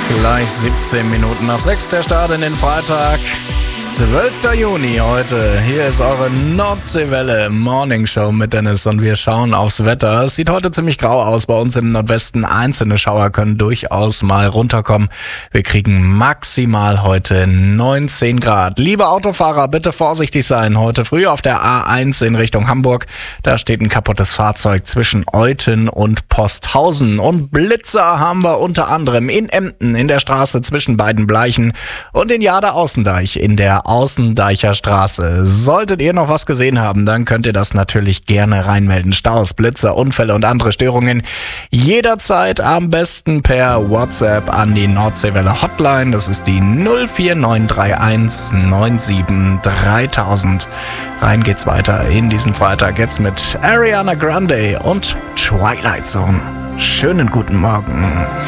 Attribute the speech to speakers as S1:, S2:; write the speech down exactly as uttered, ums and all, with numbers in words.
S1: Gleich siebzehn Minuten nach sechs, der Start in den Freitag, zwölfter Juni heute. Hier ist eure Nordseewelle Morning Show mit Dennis und wir schauen aufs Wetter. Es sieht heute ziemlich grau aus bei uns im Nordwesten. Einzelne Schauer können durchaus mal runterkommen. Wir kriegen maximal heute neunzehn Grad. Liebe Autofahrer, bitte vorsichtig sein. Heute früh auf der A eins in Richtung Hamburg. Da steht ein kaputtes Fahrzeug zwischen Euthen und Posthausen. Und Blitzer haben wir unter anderem in Emden in der Straße zwischen beiden Bleichen und in Jade-Außendeich in der Außendeicher Straße. Solltet ihr noch was gesehen haben, dann könnt ihr das natürlich gerne reinmelden. Staus, Blitzer, Unfälle und andere Störungen jederzeit am besten per WhatsApp an die Nordseewelle Hotline. Das ist die null vier neun drei eins neun sieben dreitausend. Rein geht's weiter in diesen Freitag jetzt mit Ariana Grande und Twilight Zone. Schönen guten Morgen.